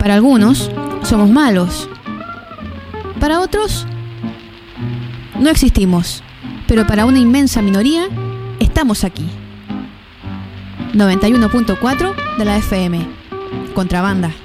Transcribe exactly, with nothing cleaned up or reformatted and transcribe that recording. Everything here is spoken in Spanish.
Para algunos, somos malos. Para otros, no existimos. Pero para una inmensa minoría, estamos aquí. noventa y uno punto cuatro de la F M. Contrabanda.